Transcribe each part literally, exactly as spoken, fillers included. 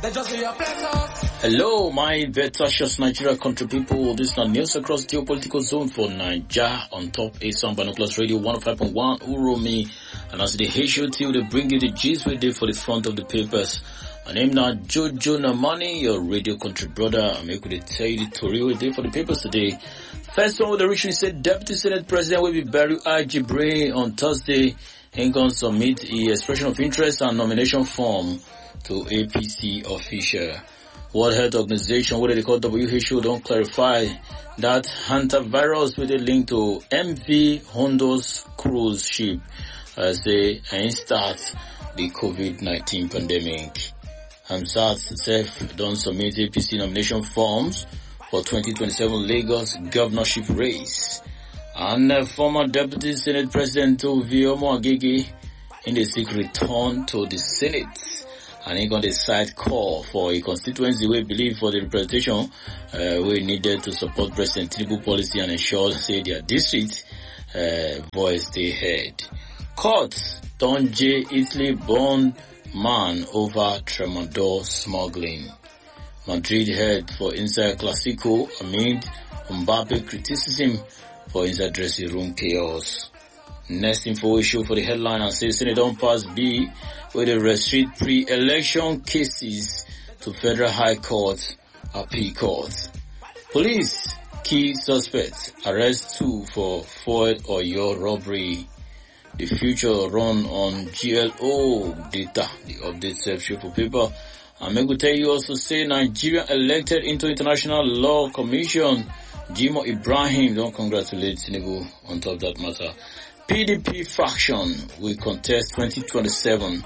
Hello, my veterans Nigeria country people. This is the news across geopolitical zone for Nigeria on top A Sound Binoculars Radio one oh five point one Uromi. And as the H O T, they bring you the gist we did for the front of the papers. My name now Jojo Namani, your radio country brother. I'm here to tell you the story we did for the papers today. First one with the recently said Deputy Senate President will be Barry I. Jibrin on Thursday. He going to submit the expression of interest and nomination form to A P C official. World Health Organization, what they call W H O, don't clarify that hantavirus with a link to M V Hondo's cruise ship as they start the COVID nineteen pandemic. Hamzat itself don't submit A P C nomination forms for twenty twenty-seven Lagos governorship race. And uh, former Deputy Senate President Oviomo Agege in the secret return to the Senate. And he got a side call for a constituency we believe for the representation uh, we needed to support President Tinubu policy and ensure say their district uh, voice they heard. Court Don J. Italy born man over tramadol smuggling. Madrid head for inside Clasico amid Mbappe criticism for inside dressing room chaos. Next info issue for the headline and says Senate don't pass B where they restrict pre-election cases to Federal High Court, Appeal Court. Police, key suspects, arrest two for Ford or your robbery. The future run on G L O data, the update self-show for paper. And I'm going to tell you also say Nigeria elected into International Law Commission. Jimo Ibrahim don't congratulate Tinubu on top of that matter. P D P faction will contest twenty twenty-seven.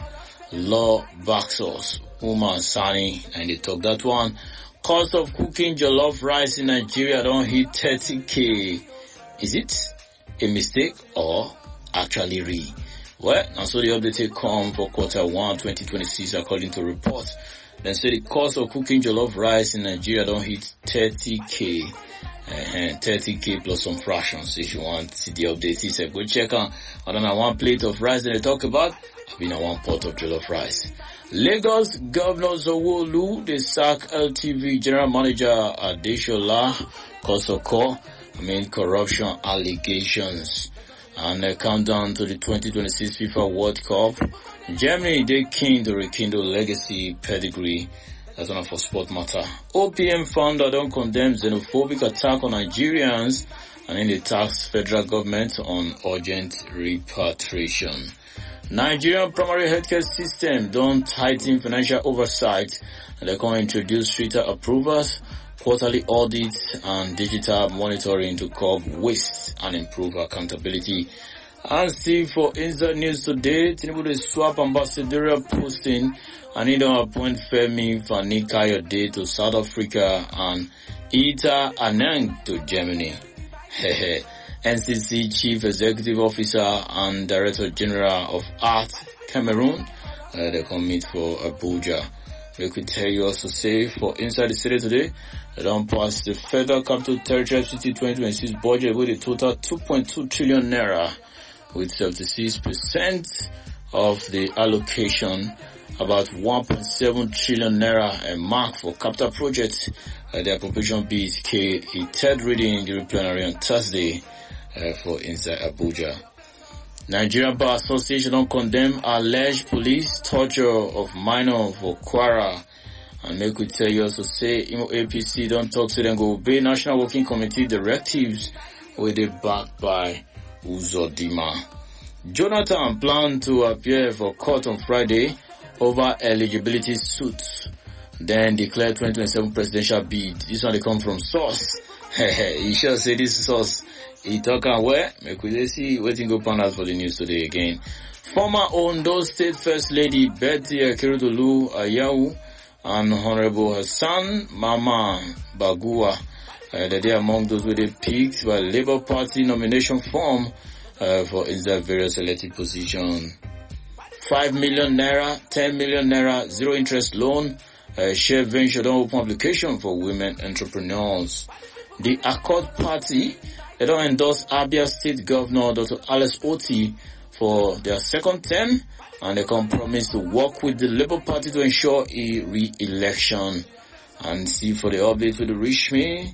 Law backs us. Umar Sani and they talk that one. Cost of cooking jollof rice in Nigeria don't hit thirty K. Is it a mistake or actually real? Well, now so the update come for quarter one twenty twenty-six according to reports. Then say the cost of cooking jollof rice in Nigeria don't hit thirty K. Uh, thirty K plus some fractions. If you want to see the update, he said go check on other than one plate of rice that they talk about. I've been on one pot of jollof rice. Lagos Governor Zawolu, they sack L T V General Manager Adeshola Kosoko, I mean corruption allegations. And a countdown to the twenty twenty-six FIFA World Cup. Germany, they keen to rekindle legacy pedigree. That's one for sport matter. O P M founder don't condemn xenophobic attack on Nigerians and then they task federal government on urgent repatriation. Nigerian primary healthcare system don't tighten financial oversight and they're going to introduce stricter approvals, quarterly audits and digital monitoring to curb waste and improve accountability. And see for Inside News today, Tinubu will swap ambassadorial posting and he don't appoint Femi Fani-Kayode to South Africa and Ita Anang to Germany. Hehe. N C C Chief Executive Officer and Director General of Art Cameroon, uh, they come meet for Abuja. We could tell you also say for Inside the City today, they don't pass the Federal Capital Territory City twenty twenty-six budget with a total two point two trillion naira with seventy-six percent of the allocation, about one point seven trillion naira a mark for capital projects. Uh, the appropriation bill is a third reading in the plenary on Thursday uh, for Inside Abuja. Nigerian Bar Association don't condemn alleged police torture of minor for Kwara. And they could tell you also say Imo A P C don't talk to them go obey National Working Committee directives where they backed by Uzodima. Jonathan planned to appear for court on Friday over eligibility suits. Then declare twenty twenty-seven presidential bid. This one they come from source. He sure say this source. He talk and where? Make we see waiting go pan out for the news today again. Former Ondo State First Lady Betty Akeredolu Ayawu and Honorable Hassan Mama Bagua. Uh, that they are among those who they picked by Labour Party nomination form uh, for inside various elected positions. Five million naira, ten million naira, zero interest loan. Uh, share venture don't open application for women entrepreneurs. The Accord Party, they don't endorse Abia State Governor Doctor Alex Oti for their second term, and they can promise to work with the Labour Party to ensure a re-election. And see for the update with the reach me.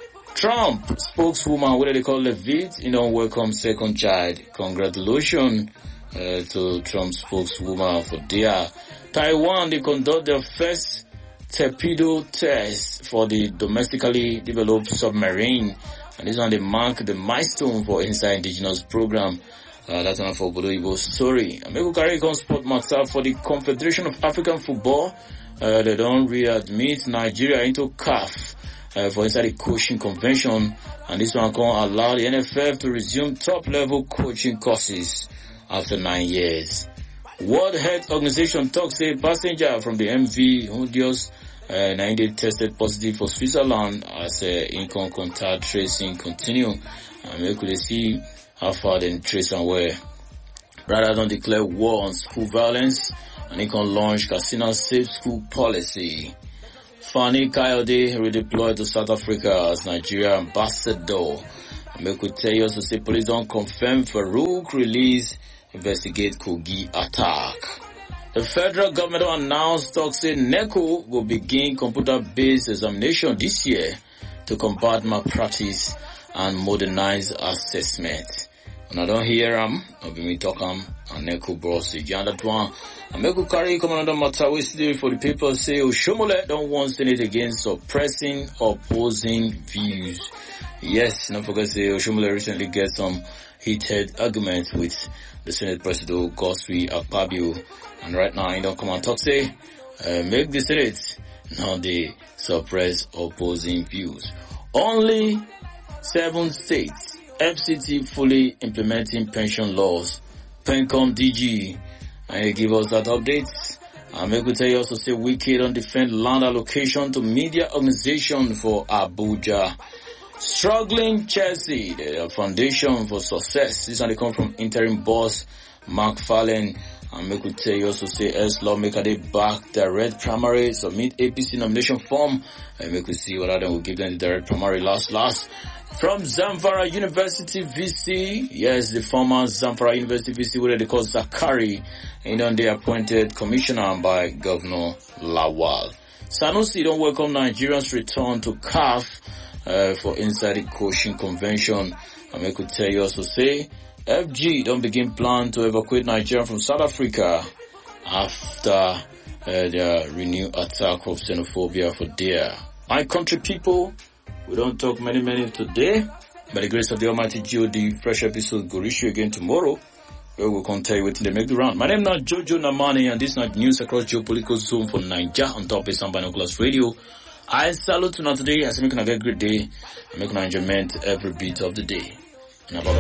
Trump spokeswoman, what do they call Levitt, you know, welcome second child. Congratulations uh, to Trump spokeswoman for their Taiwan. They conduct their first torpedo test for the domestically developed submarine, and this one they mark the milestone for Inside Indigenous program. Uh, that's one for Bodo Ibo story. And we will carry on sport matter for the Confederation of African Football. Uh, they don't readmit Nigeria into C A F uh, for inside the coaching convention, and this one can allow the N F F to resume top-level coaching courses after nine years. World Health Organization talks a passenger from the M V Honduras uh, nine day tested positive for Switzerland as uh, income contact tracing continue. And we could see how far they trace and where. Rather than declare war on school violence, and he can launch Casino Safe School policy. Fani Kayode redeployed to South Africa as Nigeria ambassador. And we could tell you to say police don't confirm Farouk release, investigate Kogi attack. The federal government announced talks say NECO will begin computer-based examination this year to combat malpractice and modernize assessment. And I don't hear them, I'll be me talking, and NECO bros the that one. And NECO carry come another matter with for the people say Oshomole don't want Senate against suppressing opposing views. Yes, don't forget say Oshomole recently get some heated arguments with the Senate President Godswill Akpabio, and right now he don't come and talk say uh, make the Senate now they suppress opposing views. Only seven states F C T fully implementing pension laws. Pencom D G, and they give us that update. And make we tell you also say Wiki don't defend land allocation to media organization for Abuja. Struggling Chelsea, the foundation for success. This one they come from interim boss Mark Fallen. And make we tell you also say S lawmaker they back direct primary, submit A P C nomination form, and make we see what other will give them the direct primary last last. From Zamfara University V C, yes, the former Zamfara University V C, where they call Zakari, and then they appointed commissioner by Governor Lawal. Sanusi don't welcome Nigerians' return to C A F uh, for inside the coaching convention. And I could tell you also say, F G don't begin plan to evacuate Nigeria from South Africa after uh, their renewed attack of xenophobia for there. My country people, we don't talk many minutes today. By the grace of the Almighty G O D, fresh episode will reach you again tomorrow, where we'll come tell you what they make the round. My name is not Jojo Namani, and this is not news across geopolitical zone for Nigeria on top of Some Binoculars Radio. I salute you now today. I say make you have a great day and make you enjoyment every bit of the day. And bye bye.